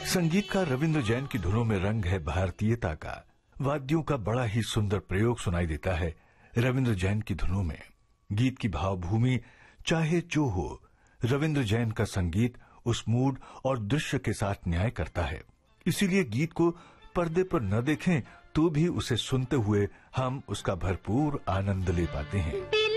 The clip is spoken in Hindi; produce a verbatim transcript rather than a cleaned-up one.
संगीतकार रविंद्र जैन की धुनों में रंग है भारतीयता का। वाद्यों का बड़ा ही सुंदर प्रयोग सुनाई देता है रविंद्र जैन की धुनों में। गीत की भावभूमि चाहे जो हो, रविंद्र जैन का संगीत उस मूड और दृश्य के साथ न्याय करता है। इसीलिए गीत को पर्दे पर न देखें तो भी उसे सुनते हुए हम उसका भरपूर आनंद ले पाते हैं।